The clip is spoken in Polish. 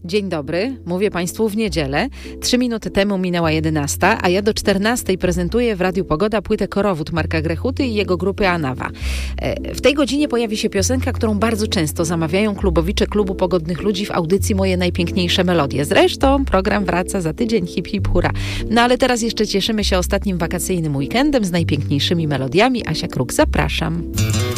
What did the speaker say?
Dzień dobry, mówię Państwu w niedzielę. 3 minuty temu minęła 11, a ja do 14 prezentuję w Radiu Pogoda płytę Korowód Marka Grechuty i jego grupy Anawa. W tej godzinie pojawi się piosenka, którą bardzo często zamawiają klubowicze Klubu Pogodnych Ludzi w audycji Moje Najpiękniejsze Melodie. Zresztą program wraca za tydzień, hip hip hura. No ale teraz jeszcze cieszymy się ostatnim wakacyjnym weekendem z najpiękniejszymi melodiami. Asia Kruk, zapraszam.